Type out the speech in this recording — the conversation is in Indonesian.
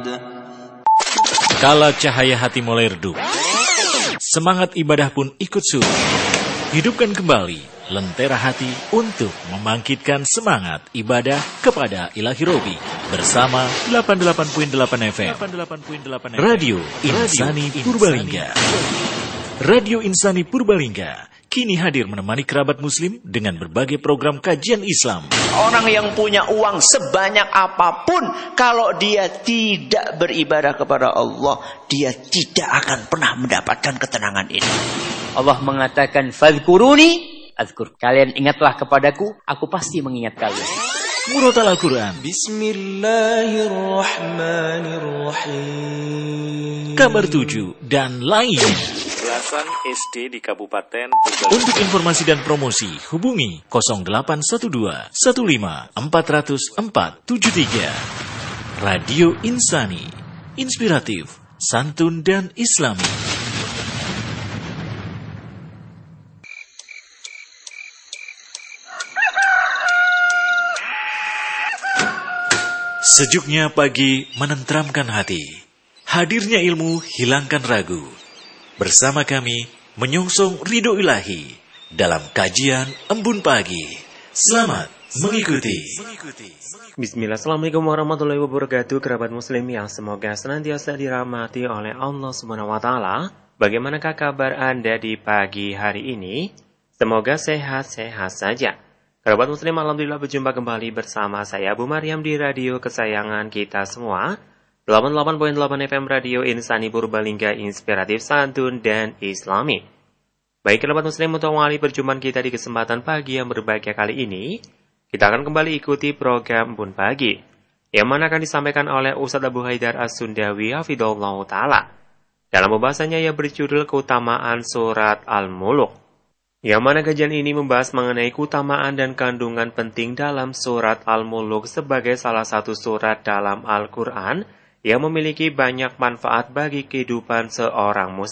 Kala cahaya hati mulai redup, semangat ibadah pun ikut surut. Hidupkan kembali lentera hati untuk membangkitkan semangat ibadah kepada Ilahi Robi bersama 88.8 FM Radio Insani Purbalingga. Radio Insani Purbalingga kini hadir menemani kerabat muslim dengan berbagai program kajian Islam. Orang yang punya uang sebanyak apapun, kalau dia tidak beribadah kepada Allah, dia tidak akan pernah mendapatkan ketenangan ini. Allah mengatakan, "Fadhkuruni azkur." Kalian ingatlah kepadaku, aku pasti mengingat kalian. Murotal Al-Quran, Bismillahirrahmanirrahim, Kabar 7 dan lain. Belasan SD di Kabupaten Untuk informasi dan promosi hubungi 0812 15 400 473. Radio Insani, inspiratif, santun dan islami. Sejuknya pagi menenteramkan hati. Hadirnya ilmu hilangkan ragu. Bersama kami menyongsong ridho ilahi dalam kajian Embun Pagi. Selamat mengikuti. Bismillah, assalamualaikum warahmatullahi wabarakatuh. Kerabat muslim yang semoga senantiasa dirahmati oleh Allah Subhanahu wa Ta'ala. Bagaimanakah kabar Anda di pagi hari ini? Semoga sehat-sehat saja. Kerabat muslim, alhamdulillah berjumpa kembali bersama saya Abu Maryam di radio kesayangan kita semua, 88.8 FM Radio Insani Purbalingga, inspiratif, santun dan islami. Baik kerabat muslim, untuk mengawali perjumpaan kita di kesempatan pagi yang berbahagia kali ini, kita akan kembali ikuti program Embun Pagi, yang mana akan disampaikan oleh Ustadz Abu Haidar As-Sundawi hafidhahullah ta'ala, dalam pembahasannya yang berjudul Keutamaan Surat Al-Muluk. Yang mana kajian ini membahas mengenai keutamaan dan kandungan penting dalam surat Al-Muluk sebagai salah satu surat dalam Al-Quran yang memiliki banyak manfaat bagi kehidupan seorang muslim.